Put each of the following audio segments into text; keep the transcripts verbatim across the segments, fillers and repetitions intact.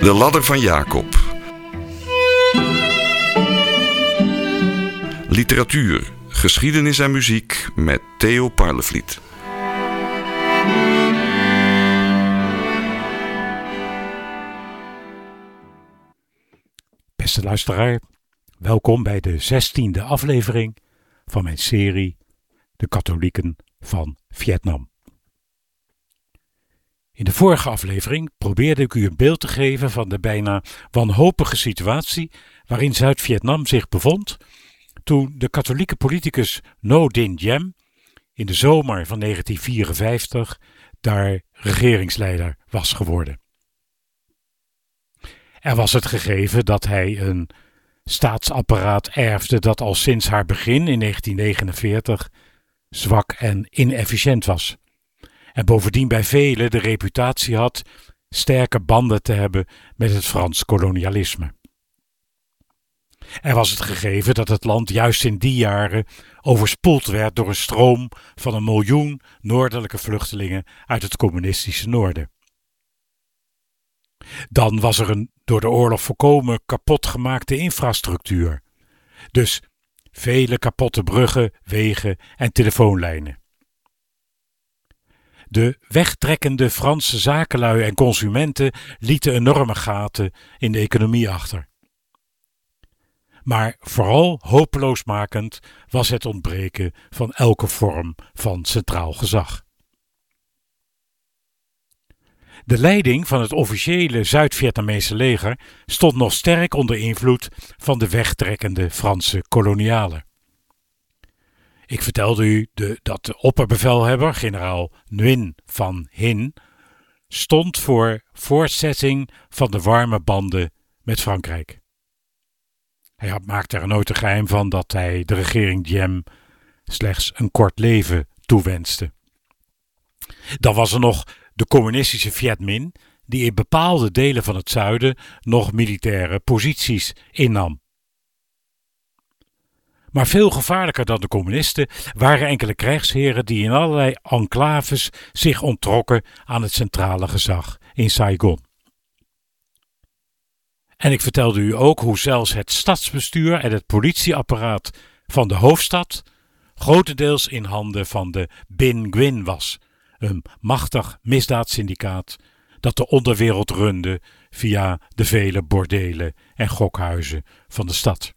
De ladder van Jacob. Literatuur, geschiedenis en muziek met Theo Parlevliet. Beste luisteraar, welkom bij de zestiende aflevering van mijn serie De Katholieken van Vietnam. In de vorige aflevering probeerde ik u een beeld te geven van de bijna wanhopige situatie waarin Zuid-Vietnam zich bevond toen de katholieke politicus Ngo Dinh Diem in de zomer van negentien vierenvijftig daar regeringsleider was geworden. Er was het gegeven dat hij een staatsapparaat erfde dat al sinds haar begin in negentien negenenveertig zwak en inefficiënt was. En bovendien bij velen de reputatie had sterke banden te hebben met het Frans kolonialisme. Er was het gegeven dat het land juist in die jaren overspoeld werd door een stroom van een miljoen noordelijke vluchtelingen uit het communistische noorden. Dan was er een door de oorlog volkomen kapot gemaakte infrastructuur. Dus vele kapotte bruggen, wegen en telefoonlijnen. De wegtrekkende Franse zakenlui en consumenten lieten enorme gaten in de economie achter. Maar vooral hopeloosmakend was het ontbreken van elke vorm van centraal gezag. De leiding van het officiële Zuid-Vietnamese leger stond nog sterk onder invloed van de wegtrekkende Franse kolonialen. Ik vertelde u de, dat de opperbevelhebber, generaal Nguyen Van Hinh, stond voor voortzetting van de warme banden met Frankrijk. Hij maakte er nooit een geheim van dat hij de regering Diem slechts een kort leven toewenste. Dan was er nog de communistische Viet Minh, die in bepaalde delen van het zuiden nog militaire posities innam. Maar veel gevaarlijker dan de communisten waren enkele krijgsheren die in allerlei enclaves zich onttrokken aan het centrale gezag in Saigon. En ik vertelde u ook hoe zelfs het stadsbestuur en het politieapparaat van de hoofdstad grotendeels in handen van de Binh Nguyen was, een machtig misdaadsyndicaat dat de onderwereld runde via de vele bordelen en gokhuizen van de stad.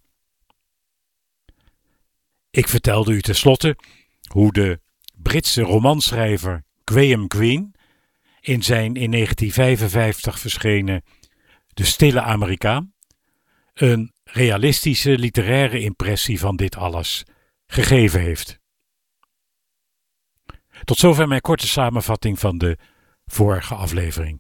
Ik vertelde u tenslotte hoe de Britse romanschrijver Graham Greene in zijn in negentien vijfenvijftig verschenen De Stille Amerikaan een realistische literaire impressie van dit alles gegeven heeft. Tot zover mijn korte samenvatting van de vorige aflevering.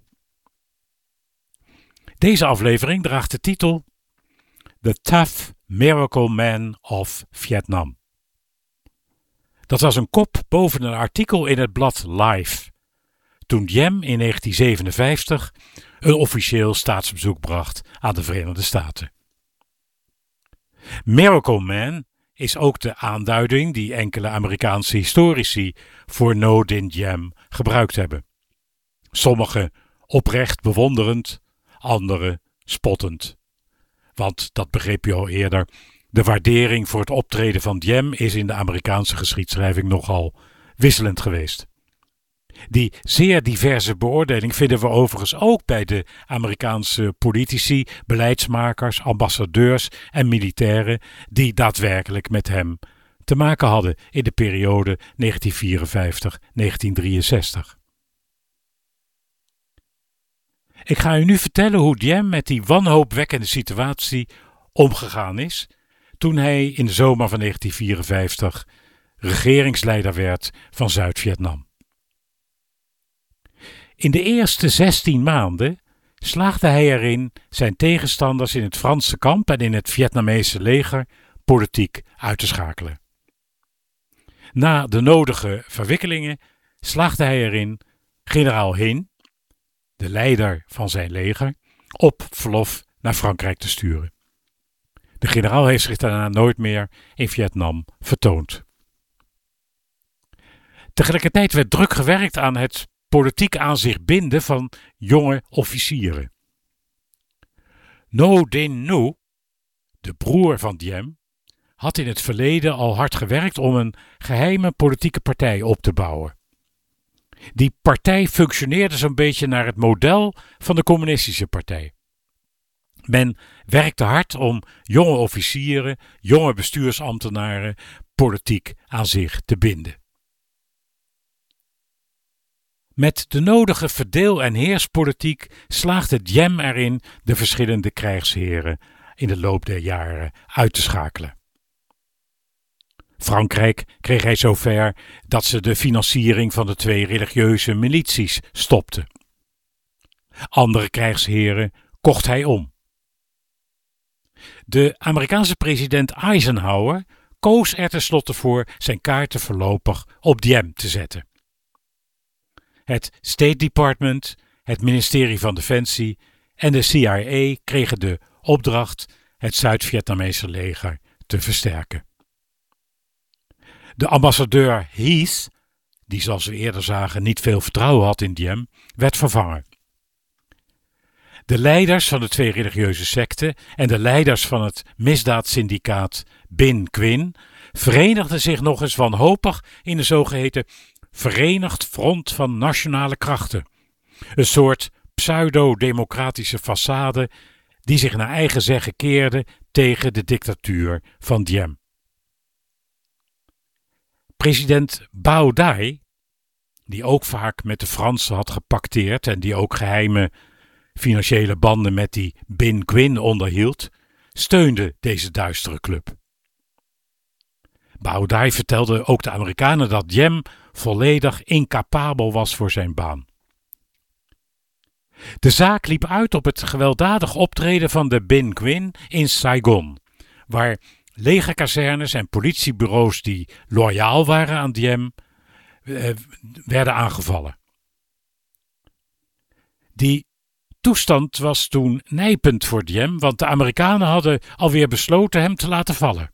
Deze aflevering draagt de titel The Tough Miracle Man of Vietnam. Dat was een kop boven een artikel in het blad Life, toen Diem in negentien zevenenvijftig een officieel staatsbezoek bracht aan de Verenigde Staten. Miracle Man is ook de aanduiding die enkele Amerikaanse historici voor Ngo Dinh Diem gebruikt hebben. Sommigen oprecht bewonderend, anderen spottend. Want, dat begreep u al eerder, de waardering voor het optreden van Diem is in de Amerikaanse geschiedschrijving nogal wisselend geweest. Die zeer diverse beoordeling vinden we overigens ook bij de Amerikaanse politici, beleidsmakers, ambassadeurs en militairen die daadwerkelijk met hem te maken hadden in de periode negentien vierenvijftig tot negentien drieënzestig. Ik ga u nu vertellen hoe Diem met die wanhoopwekkende situatie omgegaan is toen hij in de zomer van negentien vierenvijftig regeringsleider werd van Zuid-Vietnam. In de eerste zestien maanden slaagde hij erin zijn tegenstanders in het Franse kamp en in het Vietnamese leger politiek uit te schakelen. Na de nodige verwikkelingen slaagde hij erin generaal Hinh, de leider van zijn leger, op verlof naar Frankrijk te sturen. De generaal heeft zich daarna nooit meer in Vietnam vertoond. Tegelijkertijd werd druk gewerkt aan het politiek aan zich binden van jonge officieren. Ngo Dinh Nu, de broer van Diem, had in het verleden al hard gewerkt om een geheime politieke partij op te bouwen. Die partij functioneerde zo'n beetje naar het model van de communistische partij. Men werkte hard om jonge officieren, jonge bestuursambtenaren politiek aan zich te binden. Met de nodige verdeel- en heerspolitiek slaagde Diem erin de verschillende krijgsheren in de loop der jaren uit te schakelen. Frankrijk kreeg hij zover dat ze de financiering van de twee religieuze milities stopten. Andere krijgsheren kocht hij om. De Amerikaanse president Eisenhower koos er tenslotte voor zijn kaarten voorlopig op Diem te zetten. Het State Department, het ministerie van Defensie en de C I A kregen de opdracht het Zuid-Vietnamese leger te versterken. De ambassadeur Heath, die zoals we eerder zagen niet veel vertrouwen had in Diem, werd vervangen. De leiders van de twee religieuze secten en de leiders van het misdaadsyndicaat Binh Quin verenigden zich nog eens wanhopig in de zogeheten Verenigd Front van Nationale Krachten. Een soort pseudo-democratische façade die zich naar eigen zeggen keerde tegen de dictatuur van Diem. President Bao Dai, die ook vaak met de Fransen had gepacteerd en die ook geheime financiële banden met die Binh Quin onderhield, steunde deze duistere club. Bao Dai vertelde ook de Amerikanen dat Diem volledig incapabel was voor zijn baan. De zaak liep uit op het gewelddadig optreden van de Binh Quin in Saigon, waar legerkazernes en politiebureaus die loyaal waren aan Diem eh, werden aangevallen. Die toestand was toen nijpend voor Diem, want de Amerikanen hadden alweer besloten hem te laten vallen.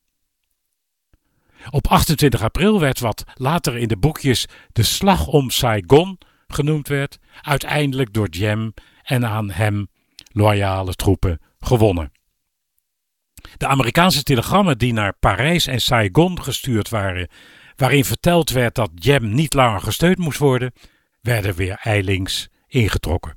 Op achtentwintig april werd wat later in de boekjes de Slag om Saigon genoemd werd, uiteindelijk door Diem en aan hem loyale troepen gewonnen. De Amerikaanse telegrammen die naar Parijs en Saigon gestuurd waren, waarin verteld werd dat Diem niet langer gesteund moest worden, werden weer ijlings ingetrokken.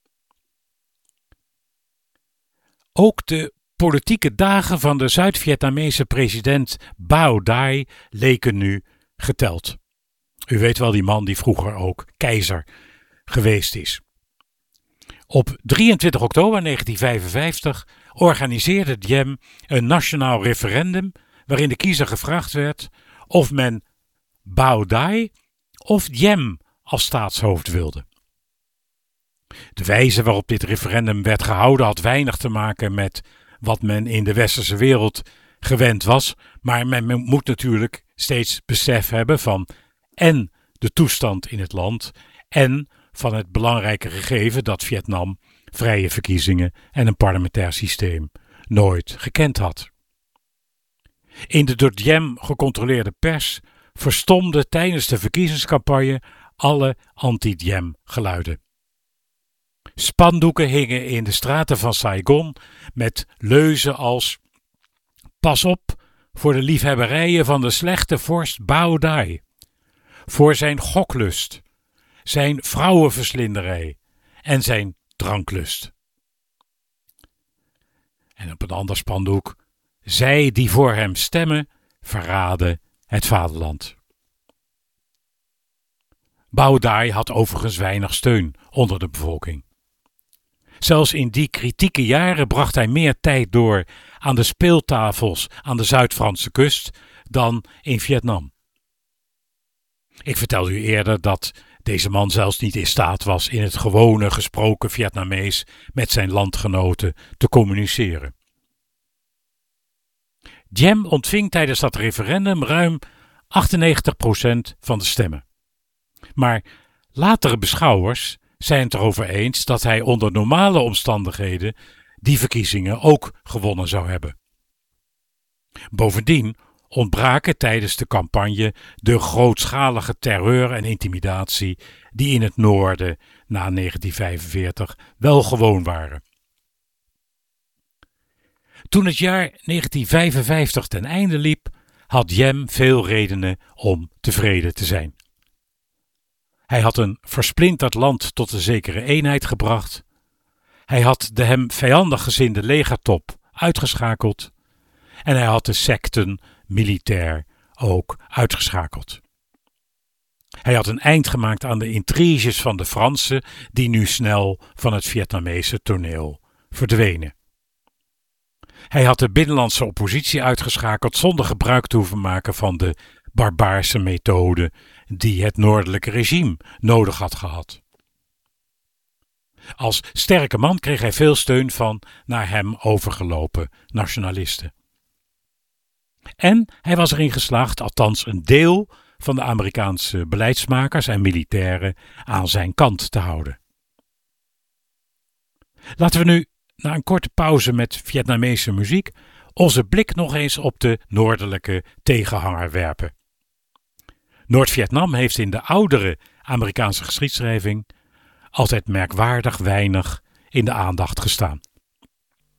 Ook de politieke dagen van de Zuid-Vietnamese president Bao Dai leken nu geteld. U weet wel, die man die vroeger ook keizer geweest is. Op drieëntwintig oktober negentien vijfenvijftig organiseerde Diem een nationaal referendum waarin de kiezer gevraagd werd of men Bao Dai of Diem als staatshoofd wilde. De wijze waarop dit referendum werd gehouden had weinig te maken met wat men in de westerse wereld gewend was, maar men moet natuurlijk steeds besef hebben van en de toestand in het land en van het belangrijke gegeven dat Vietnam vrije verkiezingen en een parlementair systeem nooit gekend had. In de door Diem gecontroleerde pers verstomde tijdens de verkiezingscampagne alle anti-Diem geluiden. Spandoeken hingen in de straten van Saigon met leuzen als "Pas op voor de liefhebberijen van de slechte vorst Bao Dai, voor zijn goklust, zijn vrouwenverslinderij en zijn dranklust." En op een ander spandoek: "Zij die voor hem stemmen, verraden het vaderland." Bao Dai had overigens weinig steun onder de bevolking. Zelfs in die kritieke jaren bracht hij meer tijd door aan de speeltafels aan de Zuid-Franse kust dan in Vietnam. Ik vertelde u eerder dat deze man zelfs niet in staat was in het gewone gesproken Vietnamees met zijn landgenoten te communiceren. Diem ontving tijdens dat referendum ruim achtennegentig procent van de stemmen. Maar latere beschouwers zijn het erover eens dat hij onder normale omstandigheden die verkiezingen ook gewonnen zou hebben. Bovendien ontbraken tijdens de campagne de grootschalige terreur en intimidatie die in het noorden na negentien vijfenveertig wel gewoon waren. Toen het jaar negentien vijfenvijftig ten einde liep, had Diem veel redenen om tevreden te zijn. Hij had een versplinterd land tot een zekere eenheid gebracht. Hij had de hem vijandig gezinde legertop uitgeschakeld. En hij had de secten militair ook uitgeschakeld. Hij had een eind gemaakt aan de intriges van de Fransen, die nu snel van het Vietnamese toneel verdwenen. Hij had de binnenlandse oppositie uitgeschakeld zonder gebruik te hoeven maken van de barbaarse methode die het noordelijke regime nodig had gehad. Als sterke man kreeg hij veel steun van naar hem overgelopen nationalisten. En hij was erin geslaagd althans een deel van de Amerikaanse beleidsmakers en militairen aan zijn kant te houden. Laten we nu, na een korte pauze met Vietnamese muziek, onze blik nog eens op de noordelijke tegenhanger werpen. Noord-Vietnam heeft in de oudere Amerikaanse geschiedschrijving altijd merkwaardig weinig in de aandacht gestaan.